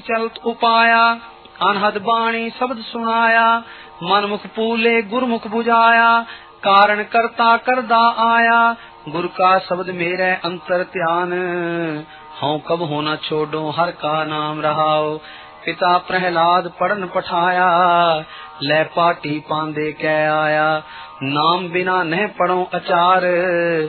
चलत उपाया, अनहद बाणी शब्द सुनाया, मन मुख पूले गुरमुख बुझाया, कारण करता करदा आया, गुरु का शब्द मेरे अंतर ध्यान, हूँ कब होना छोड़ो हर का नाम रहाओ। पिता प्रहलाद पढ़न पठाया, ले पाटी पांदे कह आया, नाम बिना न पढ़ो अचार,